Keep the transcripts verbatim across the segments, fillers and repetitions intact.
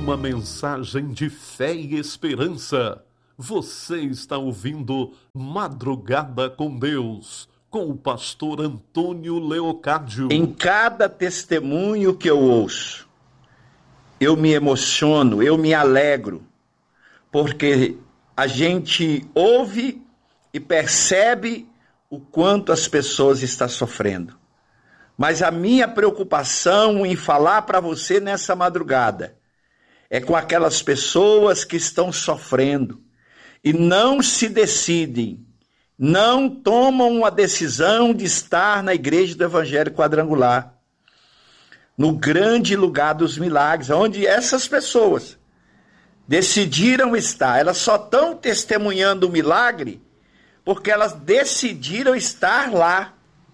uma mensagem de fé e esperança. Você está ouvindo Madrugada com Deus, com o pastor Antônio Leocádio. Em cada testemunho que eu ouço, eu me emociono, eu me alegro, porque a gente ouve e percebe o quanto as pessoas estão sofrendo. Mas a minha preocupação em falar para você nessa madrugada é com aquelas pessoas que estão sofrendo e não se decidem, não tomam a decisão de estar na igreja do Evangelho Quadrangular, no grande lugar dos milagres, onde essas pessoas decidiram estar. Elas só estão testemunhando o milagre porque elas decidiram estar lá.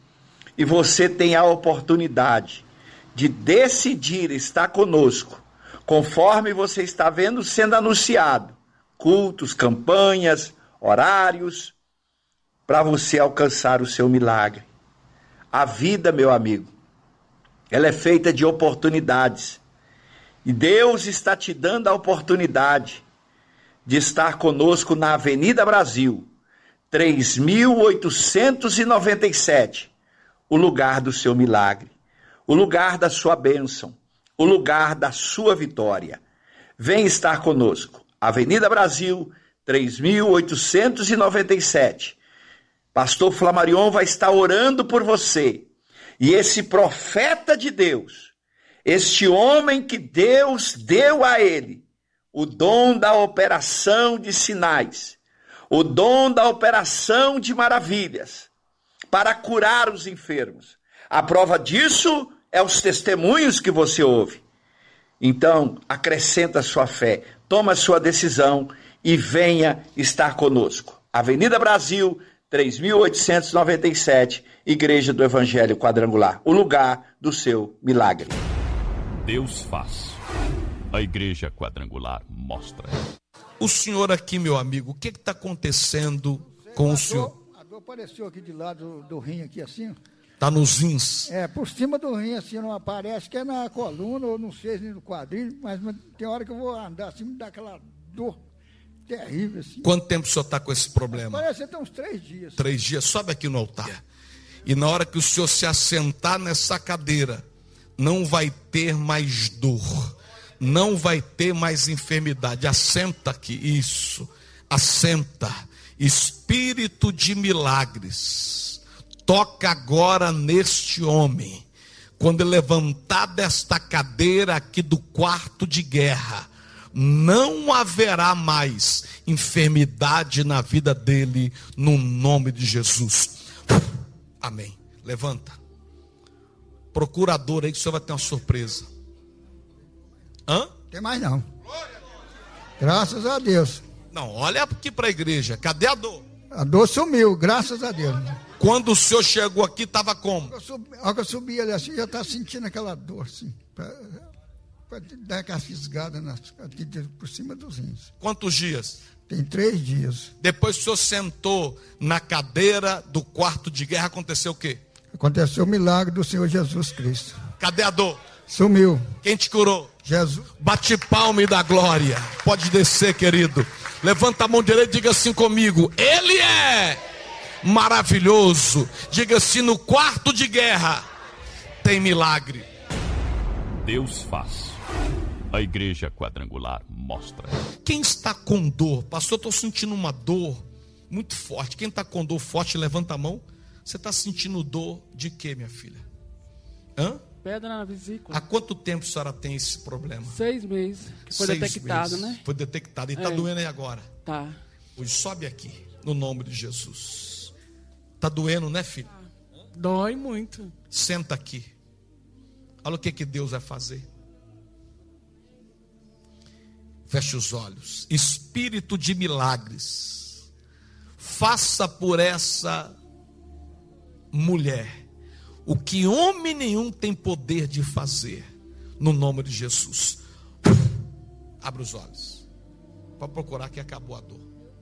E você tem a oportunidade de decidir estar conosco, conforme você está vendo sendo anunciado, cultos, campanhas, horários, para você alcançar o seu milagre. A vida, meu amigo, ela é feita de oportunidades. E Deus está te dando a oportunidade de estar conosco na Avenida Brasil, três mil oitocentos e noventa e sete. O lugar do seu milagre, o lugar da sua bênção, o lugar da sua vitória. Vem estar conosco. Avenida Brasil, três mil oitocentos e noventa e sete. Pastor Flamarion vai estar orando por você. E esse profeta de Deus, este homem que Deus deu a ele, o dom da operação de sinais, o dom da operação de maravilhas, para curar os enfermos. A prova disso é os testemunhos que você ouve. Então, acrescenta a sua fé, toma a sua decisão e venha estar conosco. Avenida Brasil, três mil oitocentos e noventa e sete, Igreja do Evangelho Quadrangular, o lugar do seu milagre. Deus faz. A Igreja Quadrangular mostra. O senhor aqui, meu amigo, o que está acontecendo com o senhor? Apareceu aqui de lado do, do rim aqui assim. Tá nos rins? É, por cima do rim assim, não aparece, que é na coluna ou não sei, no quadril, mas tem hora que eu vou andar assim, me dá aquela dor terrível assim. Quanto tempo o senhor está com esse problema? Parece até uns três dias. Três dias, sobe aqui no altar. E na hora que o senhor se assentar nessa cadeira, não vai ter mais dor, não vai ter mais enfermidade. Assenta aqui, isso, assenta. Espírito de milagres, toca agora neste homem. Quando ele levantar desta cadeira aqui do quarto de guerra, não haverá mais enfermidade na vida dele, no nome de Jesus. Amém. Levanta. Procurador aí que o senhor vai ter uma surpresa. Hã? Tem mais não. Graças a Deus. Não, olha aqui para a igreja. Cadê a dor? A dor sumiu, graças a Deus. Quando o senhor chegou aqui, estava como? A hora que eu subi ali assim, já estava sentindo aquela dor, assim. Para dar aquela fisgada nas, aqui por cima dos rins. Quantos dias? Tem três dias. Depois que o senhor sentou na cadeira do quarto de guerra, aconteceu o quê? Aconteceu o milagre do Senhor Jesus Cristo. Cadê a dor? Sumiu. Quem te curou? Jesus. Bate palma e dá glória. Pode descer, querido. Levanta a mão direita e diga assim comigo: Ele é maravilhoso. Diga assim: no quarto de guerra tem milagre. Deus faz. A Igreja Quadrangular mostra. Quem está com dor? Pastor, estou sentindo uma dor muito forte. Quem está com dor forte, levanta a mão. Você está sentindo dor de quê, minha filha? Hã? Pedra na vesícula. Há quanto tempo a senhora tem esse problema? Seis meses que foi Seis detectado, meses. né? Foi detectado. E está É. doendo aí agora? Tá. Pois sobe aqui, no nome de Jesus. Está doendo, né, filho? Dói muito. Senta aqui. Olha o que, que Deus vai fazer. Feche os olhos. Espírito de milagres, faça por essa mulher o que homem nenhum tem poder de fazer, no nome de Jesus. Abra os olhos. Pode procurar que acabou a dor.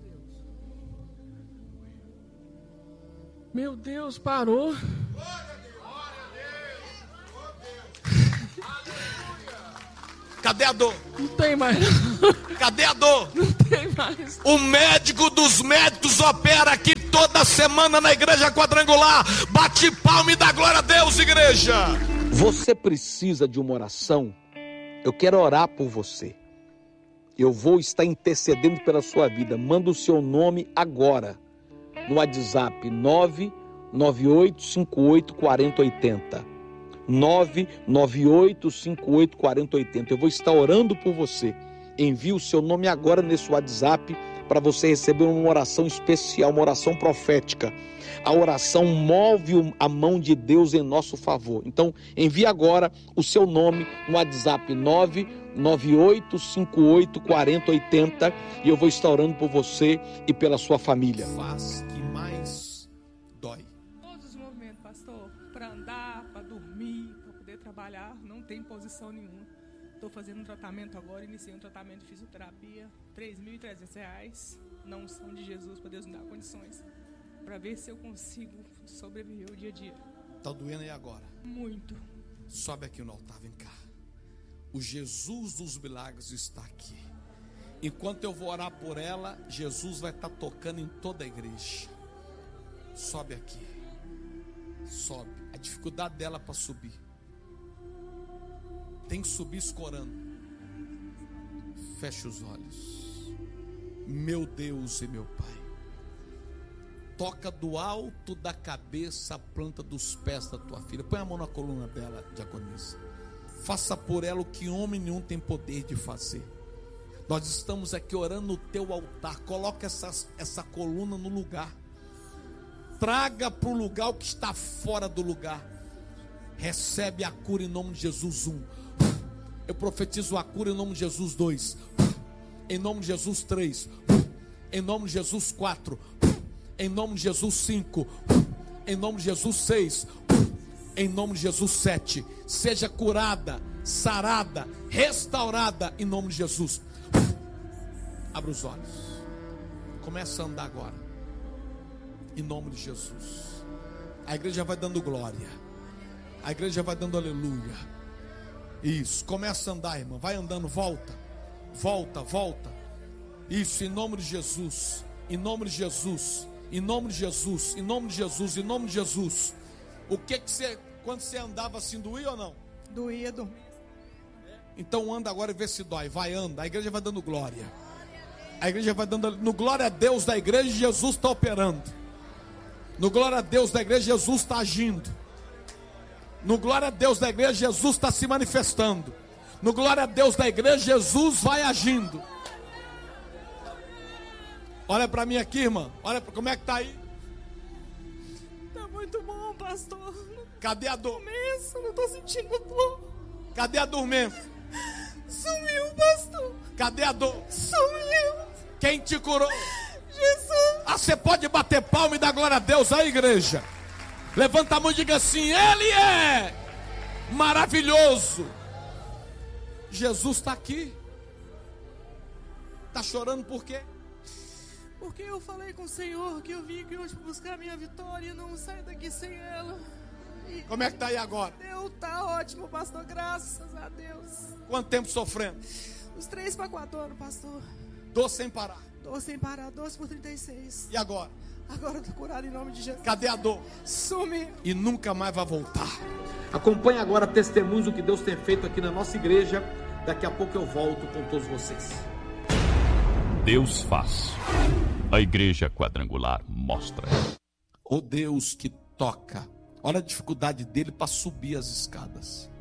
Meu Deus, parou. Cadê a dor? Não tem mais. Cadê a dor? Não tem mais. O médico dos médicos opera aqui toda semana na Igreja Quadrangular. Bate palma e dá glória a Deus, igreja. Você precisa de uma oração? Eu quero orar por você. Eu vou estar intercedendo pela sua vida. Manda o seu nome agora no WhatsApp nove nove oito cinco oito quatro zero oito zero. nove nove oito cinco oito quatro zero oito zero. Eu vou estar orando por você. Envie o seu nome agora nesse WhatsApp para você receber uma oração especial, uma oração profética. A oração move a mão de Deus em nosso favor. Então, envie agora o seu nome no WhatsApp nove nove oito cinco oito quatro zero oito zero e eu vou estar orando por você e pela sua família. Faz que mais dói. Todos os movimentos, pastor, para andar, para dormir, para poder trabalhar, não tem posição nenhuma. Estou fazendo um tratamento agora, iniciei um tratamento de fisioterapia, três mil e trezentos reais, na unção de Jesus, para Deus me dar condições, para ver se eu consigo sobreviver o dia a dia. Tá doendo aí agora? Muito. Sobe aqui no altar, vem cá. O Jesus dos milagres está aqui. Enquanto eu vou orar por ela, Jesus vai estar tocando em toda a igreja. Sobe aqui. Sobe. A dificuldade dela para subir. Tem que subir escorando. Feche os olhos. Meu Deus e meu Pai. Toca do alto da cabeça a planta dos pés da tua filha. Põe a mão na coluna dela, diaconisa. Faça por ela o que homem nenhum tem poder de fazer. Nós estamos aqui orando no teu altar. Coloca essa, essa coluna no lugar. Traga para o lugar o que está fora do lugar. Recebe a cura em nome de Jesus. Um. Eu profetizo a cura em nome de Jesus. Dois. Em nome de Jesus. Três. Em nome de Jesus. Quatro. Em nome de Jesus. Cinco. Em nome de Jesus. Seis. Em nome de Jesus. Sete. Seja curada, sarada, restaurada em nome de Jesus. Abra os olhos. Começa a andar agora. Em nome de Jesus. A igreja vai dando glória. A igreja vai dando aleluia. Isso. Começa a andar, irmã. Vai andando. Volta. Volta, volta. Isso. Em nome de Jesus. Em nome de Jesus. Em nome de Jesus. Em nome de Jesus. Em nome de Jesus. O que que você... Quando você andava assim, doía ou não? Doía, doía. Então anda agora e vê se dói. Vai, anda. A igreja vai dando glória. A igreja vai dando... No glória a Deus da igreja, Jesus está operando. No glória a Deus da igreja, Jesus está agindo. No glória a Deus da igreja, Jesus está se manifestando. No glória a Deus da igreja, Jesus vai agindo. Olha para mim aqui, irmã. Olha pra... como é que está aí. Tá muito bom, pastor. Cadê a dor? Dormência, não tô sentindo dor. Cadê a dormência? Sumiu, pastor. Cadê a dor? Sumiu. Quem te curou? Jesus. Ah, você pode bater palma e dar glória a Deus aí, igreja. Levanta a mão e diga assim: Ele é maravilhoso. Jesus está aqui. Está chorando por quê? Porque eu falei com o Senhor que eu vim aqui hoje para buscar a minha vitória e não saio daqui sem ela. E como é que está aí agora? Deus tá ótimo, pastor, graças a Deus. Quanto tempo sofrendo? Uns três para quatro anos, pastor. Dor sem parar. Dor sem parar, doze por trinta e seis. E agora? Agora eu tô curado em nome de Jesus. Cadê a dor? Sumiu. E nunca mais vai voltar. Acompanhe agora testemunhos do que Deus tem feito aqui na nossa igreja. Daqui a pouco eu volto com todos vocês. Deus faz. A Igreja Quadrangular mostra. O Deus que toca. Olha a dificuldade dele para subir as escadas.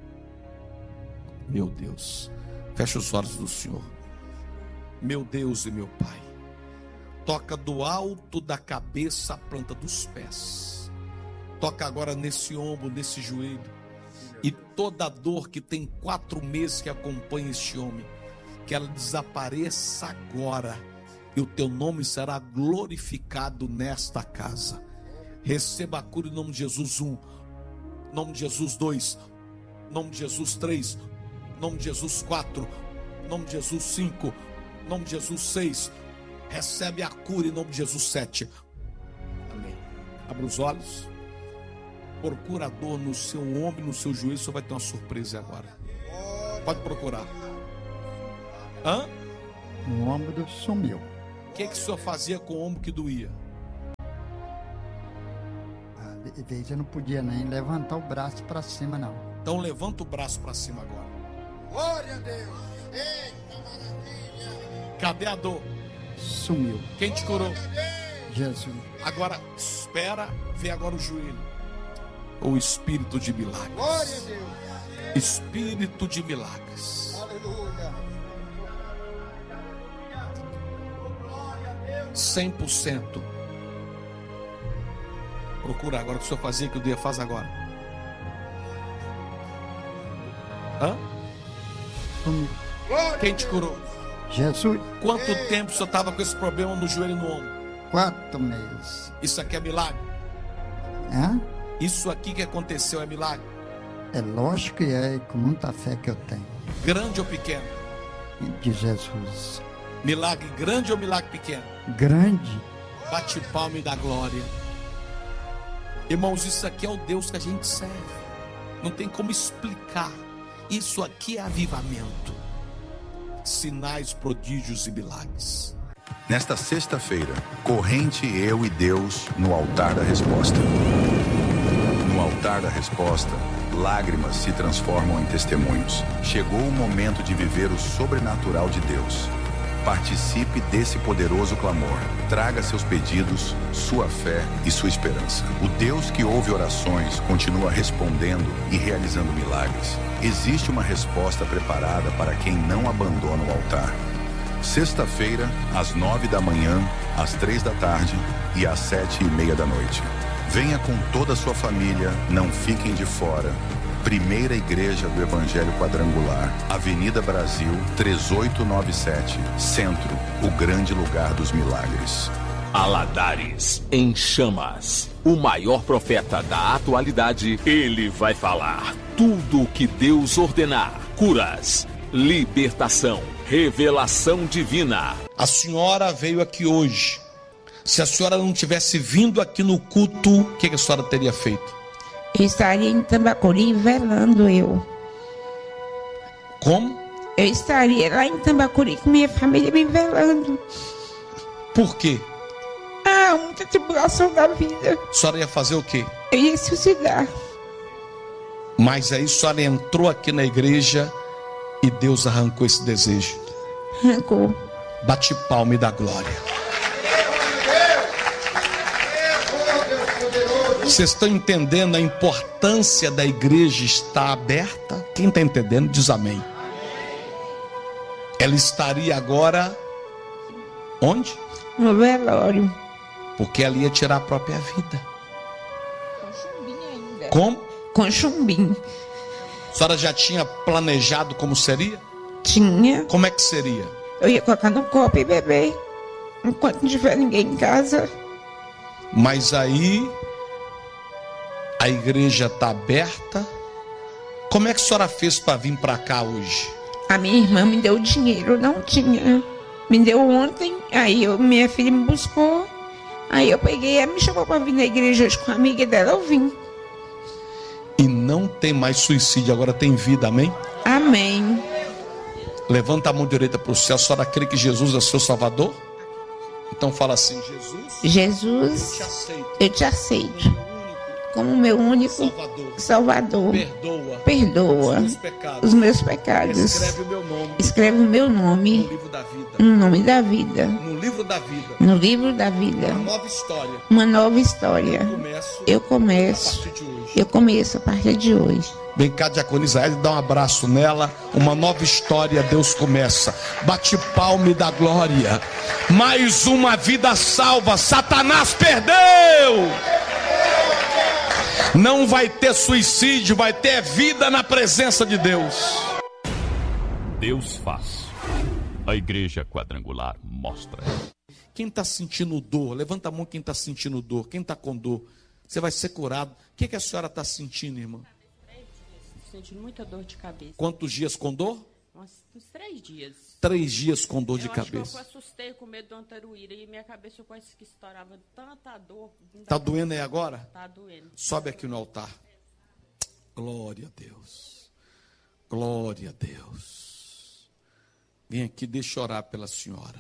Meu Deus. Fecha os olhos do Senhor. Meu Deus e meu Pai. Toca do alto da cabeça à planta dos pés. Toca agora nesse ombro, nesse joelho. E toda a dor que tem quatro meses que acompanha este homem, que ela desapareça agora. E o teu nome será glorificado nesta casa. Receba a cura em nome de Jesus. Um, em nome de Jesus. Dois, em nome de Jesus. Três, em nome de Jesus. Quatro, em nome de Jesus. Cinco, em nome de Jesus. Seis. Recebe a cura em nome de Jesus. Sete. Amém. Abra os olhos. Procura a dor no seu ombro, no seu joelho. Você vai ter uma surpresa agora. Pode procurar. Hã? O ombro sumiu. O que, que o senhor fazia com o ombro que doía? Às vezes eu não podia nem levantar o braço para cima, não. Então levanta o braço para cima agora. Glória a Deus! Eita maravilha! Cadê a dor? Sumiu. Quem te curou? Jesus. Agora, espera, vê agora o joelho. O espírito de milagres. Glória a Deus! Espírito de milagres. Aleluia! cem por cento. Procura agora o que o senhor fazia, que o dia faz agora. Hã? Sumiu. Quem te curou? Jesus. Quanto tempo o senhor estava com esse problema no joelho e no ombro? Quatro meses. Isso aqui é milagre? Hã? Isso aqui que aconteceu é milagre? É lógico que é, com muita fé que eu tenho. Grande ou pequeno? De Jesus. Milagre grande ou milagre pequeno? Grande. Bate palma e dá glória. Irmãos, isso aqui é o Deus que a gente serve. Não tem como explicar. Isso aqui é avivamento. Sinais, prodígios e milagres. Nesta sexta-feira, corrente eu e Deus no altar da resposta. No altar da resposta, lágrimas se transformam em testemunhos. Chegou o momento de viver o sobrenatural de Deus. Participe desse poderoso clamor. Traga seus pedidos, sua fé e sua esperança. O Deus que ouve orações continua respondendo e realizando milagres. Existe uma resposta preparada para quem não abandona o altar. Sexta-feira, às nove da manhã, às três da tarde e às sete e meia da noite. Venha com toda a sua família, não fiquem de fora. Primeira Igreja do Evangelho Quadrangular, Avenida Brasil, três oito nove sete, Centro, o grande lugar dos milagres. Aladares em chamas. O maior profeta da atualidade, ele vai falar tudo o que Deus ordenar. Curas, libertação, revelação divina. A senhora veio aqui hoje. Se a senhora não tivesse vindo aqui no culto, o que a senhora teria feito? Eu estaria em Tambacuri velando eu. Como? Eu estaria lá em Tambacuri com minha família me velando. Por quê? Ah, muita tribulação da vida. A senhora ia fazer o quê? Eu ia suicidar. Mas aí a senhora entrou aqui na igreja e Deus arrancou esse desejo. Arrancou. Bate palma e dá glória. Vocês estão entendendo a importância da igreja estar aberta? Quem está entendendo diz amém. Ela estaria agora onde? No velório. Porque ela ia tirar a própria vida. Com chumbinho ainda. Como? Com chumbinho. A senhora já tinha planejado como seria? Tinha. Como é que seria? Eu ia colocar no copo e beber enquanto não tiver ninguém em casa. Mas aí a igreja está aberta. Como é que a senhora fez para vir para cá hoje? A minha irmã me deu dinheiro, não tinha. Me deu ontem, aí eu, minha filha me buscou. Aí eu peguei, ela me chamou para vir na igreja hoje com a amiga dela, eu vim. E não tem mais suicídio, agora tem vida, amém? Amém. Levanta a mão direita para o céu. A senhora crê que Jesus é seu Salvador? Então fala assim: Jesus, Jesus, eu te aceito, eu te aceito como meu único Salvador. Salvador. Perdoa, Perdoa os meus pecados. Os meus pecados. Escreve o meu nome. Escreve o meu nome no livro da vida. No nome da vida. No livro da vida. No livro da vida. Uma nova história. Uma nova história. Eu começo. Eu começo. A partir de hoje. Eu começo a partir de hoje. Vem cá, diaconisa Isaías, dá um abraço nela. Uma nova história, Deus começa. Bate palma e dá glória. Mais uma vida salva. Satanás perdeu. Não vai ter suicídio, vai ter vida na presença de Deus. Deus faz. A Igreja Quadrangular mostra. Quem está sentindo dor, levanta a mão quem está sentindo dor. Quem está com dor, você vai ser curado. O que, que a senhora está sentindo, irmã? Sentindo muita dor de cabeça. Quantos dias com dor? Uns, uns três dias. Três dias com dor eu de acho cabeça. Que eu assustei com medo do antaruíra e minha cabeça quase que estourava tanta dor. Está doendo aí agora? Está doendo. Sobe aqui no altar. Glória a Deus. Glória a Deus. Vem aqui, deixa eu orar pela senhora.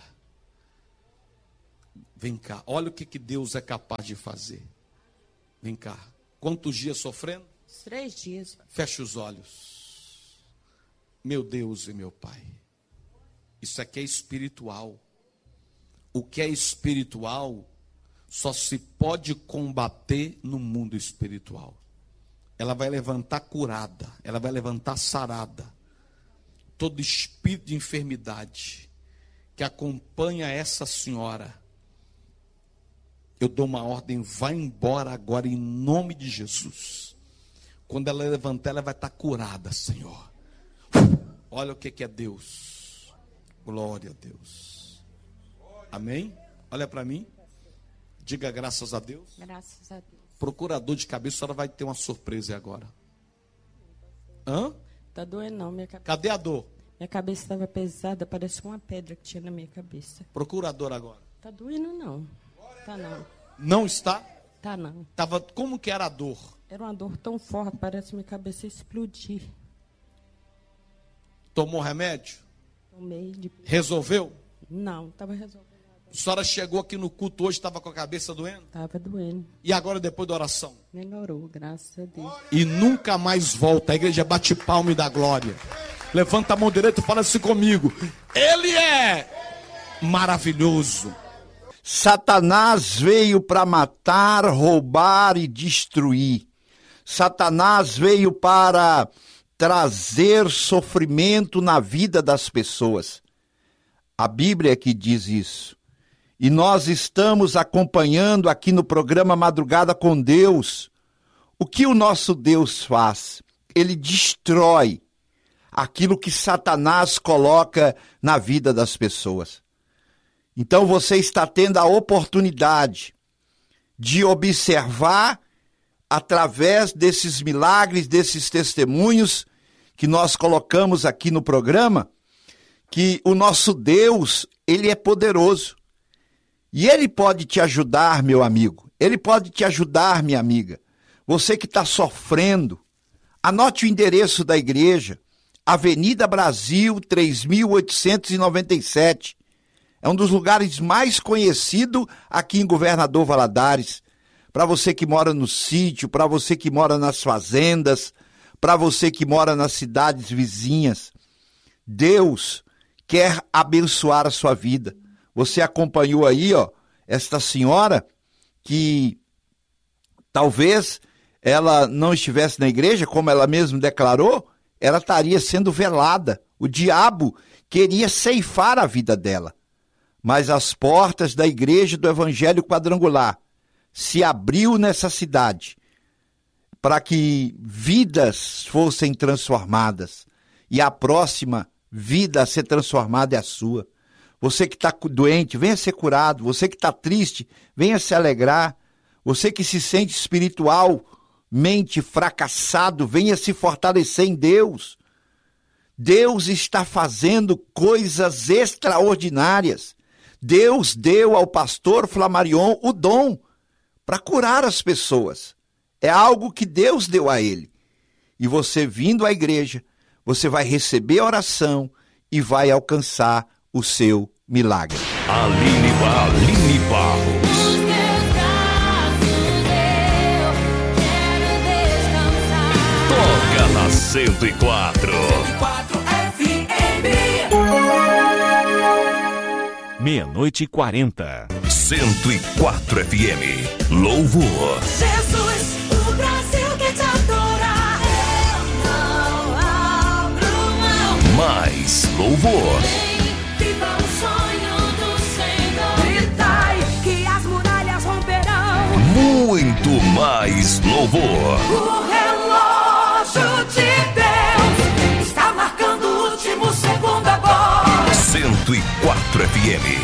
Vem cá, olha o que, que Deus é capaz de fazer. Vem cá. Quantos dias sofrendo? Três dias. Feche os olhos. Meu Deus e meu Pai. Isso aqui é espiritual. O que é espiritual só se pode combater no mundo espiritual. Ela vai levantar curada, ela vai levantar sarada. Todo espírito de enfermidade que acompanha essa senhora, eu dou uma ordem, vai embora agora em nome de Jesus. Quando ela levantar, ela vai estar curada, Senhor. Olha o que é Deus. Glória a Deus. Amém? Olha para mim. Diga graças a Deus. Graças a Deus. Procurador de cabeça, a senhora vai ter uma surpresa agora. Hã? Tá doendo não, minha cabeça. Cadê a dor? Minha cabeça estava pesada, parecia uma pedra que tinha na minha cabeça. Procurador agora. Tá doendo não. Tá não. Não está? Tá não. Tava, como que era a dor? Era uma dor tão forte, parece minha cabeça explodir. Tomou remédio? Tomei. De... Resolveu? Não, estava resolvendo. A senhora chegou aqui no culto hoje, estava com a cabeça doendo? Estava doendo. E agora depois da oração? Melhorou, graças a Deus. E nunca mais volta. A igreja bate palma e dá glória. Levanta a mão direita e fala assim comigo. Ele é maravilhoso. Satanás veio para matar, roubar e destruir. Satanás veio para trazer sofrimento na vida das pessoas. A Bíblia é que diz isso. E nós estamos acompanhando aqui no programa Madrugada com Deus. O que o nosso Deus faz? Ele destrói aquilo que Satanás coloca na vida das pessoas. Então você está tendo a oportunidade de observar, através desses milagres, desses testemunhos que nós colocamos aqui no programa, que o nosso Deus, ele é poderoso. E ele pode te ajudar, meu amigo. Ele pode te ajudar, minha amiga. Você que está sofrendo, anote o endereço da igreja, Avenida Brasil, três mil oitocentos e noventa e sete. É um dos lugares mais conhecidos aqui em Governador Valadares. Para você que mora no sítio, para você que mora nas fazendas, para você que mora nas cidades vizinhas. Deus quer abençoar a sua vida. Você acompanhou aí, ó, esta senhora que talvez ela não estivesse na igreja, como ela mesma declarou, ela estaria sendo velada. O diabo queria ceifar a vida dela. Mas as portas da igreja do Evangelho Quadrangular se abriu nessa cidade para que vidas fossem transformadas. E a próxima vida a ser transformada é a sua. Você que está doente, venha ser curado. Você que está triste, venha se alegrar. Você que se sente espiritualmente fracassado, venha se fortalecer em Deus. Deus está fazendo coisas extraordinárias. Deus deu ao pastor Flamarion o dom para curar as pessoas. É algo que Deus deu a ele. E você vindo à igreja, você vai receber a oração e vai alcançar o seu milagre. Aline, Aline Barros. Toca na cento e quatro. cento e quatro F M. Meia-noite e quarenta. cento e quatro F M. Louvor. Jesus, o Brasil quer te adorar. Eu não abro mão. Mais louvor. Vem, viva o sonho do Senhor. Gritai que as muralhas romperão. Muito mais louvor. O relógio de Deus está marcando o último segundo agora. cento e quatro F M.